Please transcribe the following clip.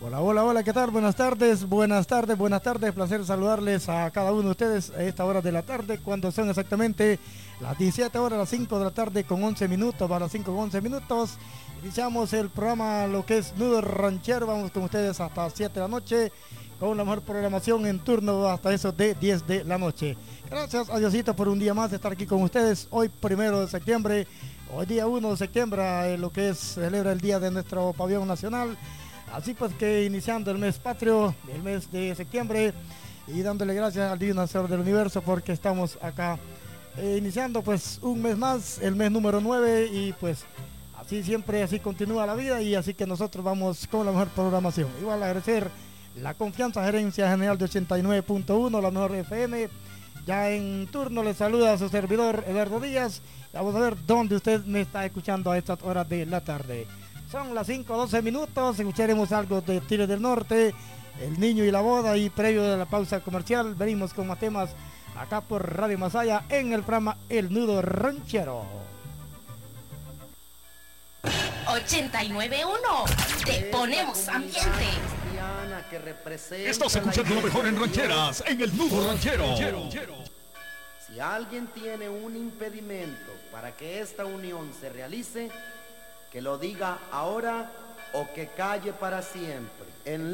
Hola, hola, hola, ¿qué tal? Buenas tardes, buenas tardes, buenas tardes. Placer saludarles a cada uno de ustedes a esta hora de la tarde, cuando son exactamente las 17 horas, las 5 de la tarde con 11 minutos, para las 5 con 11 minutos. Iniciamos el programa, lo que es Nudo Ranchero. Vamos con ustedes hasta las 7 de la noche, con la mejor programación en turno hasta eso de 10 de la noche. Gracias a Diosito por un día más de estar aquí con ustedes. Hoy 1 de septiembre, hoy día 1 de septiembre, lo que es, celebra el día de nuestro pabellón nacional. Así pues que iniciando el mes patrio, el mes de septiembre, y dándole gracias al Divino Hacedor del Universo porque estamos acá iniciando pues un mes más, el mes número 9, y pues así siempre, así continúa la vida, y así que nosotros vamos con la mejor programación. Igual agradecer la confianza, gerencia general de 89.1, la mejor FM. Ya en turno le saluda a su servidor Eduardo Díaz. Vamos a ver dónde usted me está escuchando a estas horas de la tarde. Son las 5:12 minutos, escucharemos algo de Tigres del Norte, El Niño y la Boda, y previo de la pausa comercial venimos con más temas acá por Radio Masaya en el programa El Nudo Ranchero. 89.1, te ponemos ambiente. Estás escuchando lo mejor en rancheras, en El Nudo Ranchero. Si alguien tiene un impedimento para que esta unión se realice, que lo diga ahora o que calle para siempre. En